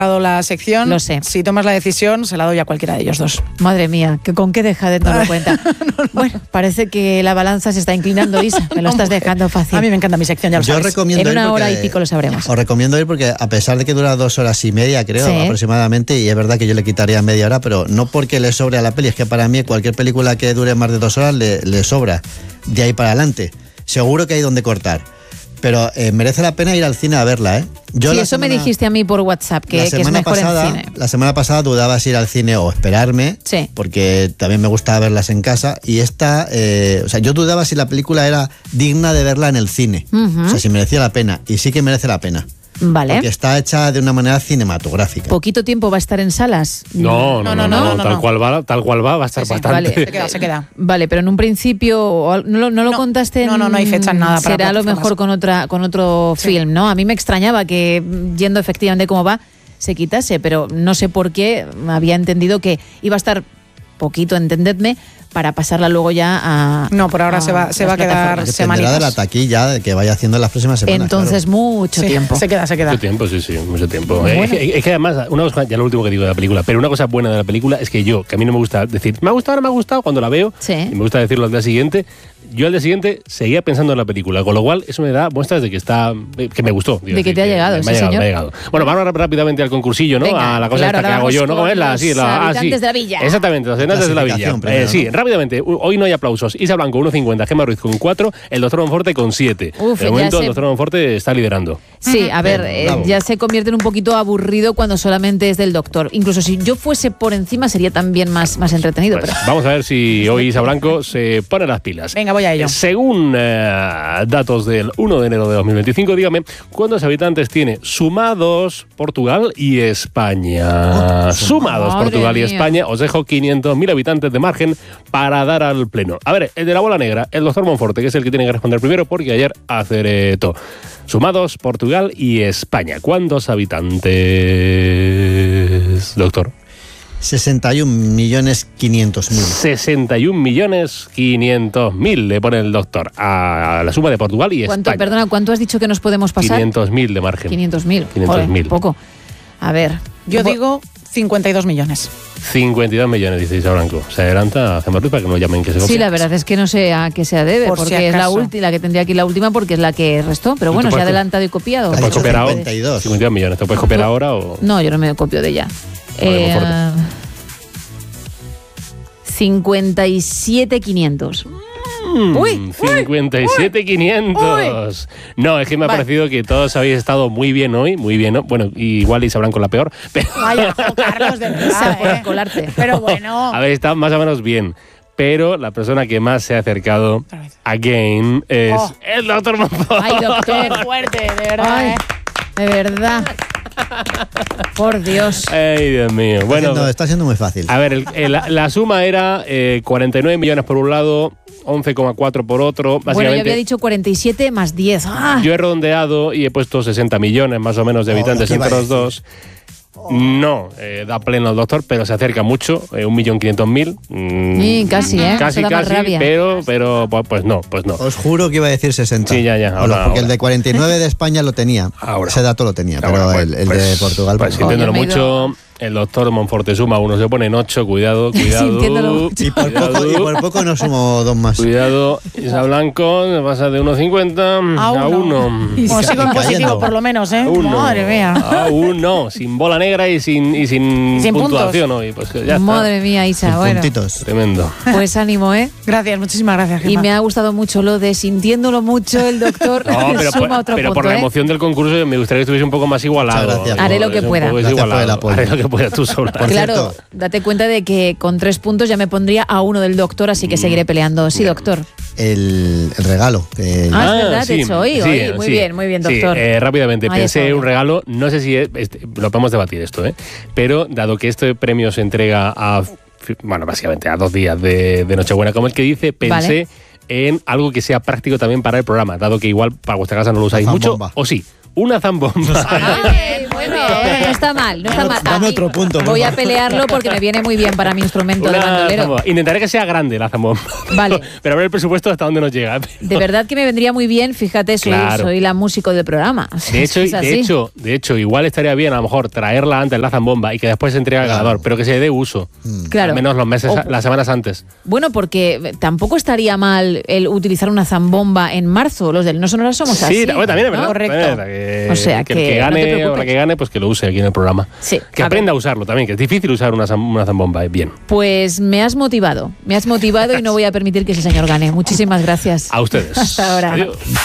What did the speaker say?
la sección. Lo sé. Si tomas la decisión, se la doy a cualquiera de ellos dos. Madre mía, ¿con qué deja de darlo cuenta? No. Bueno, parece que la balanza se está inclinando, Isa. Me lo estás dejando fácil. A mí me encanta mi sección, ya lo sabes. En una hora y pico lo sabremos. Os recomiendo ir porque a pesar de que dura 2 horas y media, creo, aproximadamente, y es verdad que yo le quitaría media hora, pero no porque le sobre a la peli, es que para mí cualquier película que dure más de 2 horas le sobra. De ahí para adelante. Seguro que hay donde cortar. Pero merece la pena ir al cine a verla, ¿eh? Eso me dijiste a mí por WhatsApp, que es mejor en cine. La semana pasada dudaba si ir al cine o esperarme, porque también me gustaba verlas en casa, y esta, yo dudaba si la película era digna de verla en el cine, o sea, si merecía la pena, y sí que merece la pena. Vale. Porque está hecha de una manera cinematográfica. ¿Poquito tiempo va a estar en salas? No, tal cual va a estar bastante. Vale. Se queda. Vale, pero en un principio no lo contaste. No hay fecha en nada. Será a lo mejor con otro film, ¿no? A mí me extrañaba que, yendo efectivamente como va, se quitase, pero no sé por qué había entendido que iba a estar poquito, entendedme, para pasarla luego ya a... No, por ahora se va a quedar semanitas. De la taquilla que vaya haciendo en las próximas semanas. Entonces, claro. Mucho tiempo. Se queda. Mucho tiempo, sí, mucho tiempo. Bueno. Es que además, una cosa, ya lo último que digo de la película, pero una cosa buena de la película es que a mí no me gusta decir, me ha gustado, no me ha gustado, cuando la veo, y me gusta decirlo al día siguiente. Yo al día siguiente seguía pensando en la película, con lo cual eso me da muestras de que me gustó. De que te ha llegado, sí, señor. Me ha llegado. Bueno, vamos rápidamente al concursillo, ¿no? Venga, a la cosa esta que hago yo, ¿no? ¿Cómo es? Los habitantes de la villa. Exactamente, los habitantes de la villa. Sí, rápidamente. Hoy no hay aplausos. Isa Blanco, 1,50. Gemma Ruiz con 4. El doctor Monforte con 7. De momento, el doctor Monforte está liderando. Sí, a ver, ya se convierte en un poquito aburrido cuando solamente es del doctor. Incluso si yo fuese por encima, sería también más entretenido. Pues, pero... Vamos a ver si hoy Isa Blanco se pone las pilas. Venga, voy a ello. Según datos del 1 de enero de 2025, dígame, ¿cuántos habitantes tiene sumados Portugal y España? Sumados Portugal y España. Os dejo 500.000 habitantes de margen para dar al pleno. A ver, el de la bola negra, el doctor Monforte, que es el que tiene que responder primero porque ayer acertó. Sumados Portugal y España. ¿Cuántos habitantes, doctor? 61.500.000. 61.500.000 le pone el doctor a la suma de Portugal y España. Perdona, ¿cuánto has dicho que nos podemos pasar? 500.000 de margen. 500.000. 500.000. Poco. A ver. Yo digo 52 millones. 52 millones, dice Isa Blanco. Se adelanta a Gemma Ruiz para que no llamen que se copia. Sí, la verdad es que no sé a qué se debe, porque si es la que tendría aquí la última, porque es la que restó. Pero bueno, se ha adelantado y copiado. ¿Te puedes copiar ahora? 52 millones. ¿Te puedes copiar ahora o...? No, yo no me copio de ella. 57.500. 57.500. No, es que me ha parecido que todos habéis estado muy bien hoy, muy bien, ¿no? Bueno, igual Isa Blanco la peor, pero... Vaya, Carlos, de verdad, por colarte. Pero bueno... Habéis estado más o menos bien. Pero la persona que más se ha acercado a Game es el doctor Monforte. Ay, doctor. Qué fuerte, de verdad. Ay, de verdad. Por Dios. Ay, Dios mío. Bueno, está siendo muy fácil. A ver, la suma era 49 millones por un lado, 11,4 por otro. Bueno, yo había dicho 47 más 10. Yo he redondeado y he puesto 60 millones más o menos de habitantes entre los dos. No, da pleno el doctor, pero se acerca mucho, 1.500.000. Casi, Casi, pero pues no. Os juro que iba a decir 60. Sí, ya. Porque el de 49 de España lo tenía. Ese dato lo tenía, pero el de Portugal... Pues sintiéndolo mucho... El doctor Monforte suma 1, se pone en 8, cuidado. Y por poco no sumo 2 más. Cuidado, Isa Blanco, pasa de 1,50 a 1. Pues sigo en positivo, por lo menos, ¿eh? Madre mía. A 1, sin bola negra y sin puntuación hoy. Pues ya Madre mía, Isa, bueno. Puntitos. Tremendo. Pues ánimo, ¿eh? Gracias, muchísimas gracias, Gemma. Y me ha gustado mucho lo de sintiéndolo mucho el doctor. No, pero por la emoción del concurso me gustaría que estuviese un poco más igualado. Haré lo que pueda. Haré lo que pueda tú sola. Claro, date cuenta de que con 3 puntos ya me pondría a 1 del doctor, así que seguiré peleando. Sí, doctor. El regalo. Es verdad, de hecho, hoy. Muy bien, doctor. Sí, rápidamente, pensé un regalo, no sé si lo podemos debatir esto, pero dado que este premio se entrega básicamente a 2 días de Nochebuena, como el que dice, pensé en algo que sea práctico también para el programa, dado que igual para vuestra casa no lo usáis mucho, o sí. Una zambomba. bueno, no está mal, no está mal. Dame otro punto. Voy a pelearlo porque me viene muy bien para mi instrumento de bandolero. zambomba. Intentaré que sea grande la zambomba. Vale. Pero a ver el presupuesto hasta dónde nos llega. De verdad que me vendría muy bien, fíjate, soy la músico del programa. De hecho, igual estaría bien a lo mejor traerla antes la zambomba y que después se entregue al ganador, pero que se dé uso. Claro. Al menos los meses, las semanas antes. Bueno, porque tampoco estaría mal el utilizar una zambomba en marzo. Los del No Sonora somos así. Sí, también es verdad. Correcto. O sea, que el que gane o la que gane, pues que lo use aquí en el programa. Sí. Que aprenda a usarlo también, que es difícil usar una zambomba. Bien. Pues me has motivado y no voy a permitir que ese señor gane. Muchísimas gracias. A ustedes. Hasta ahora. Adiós.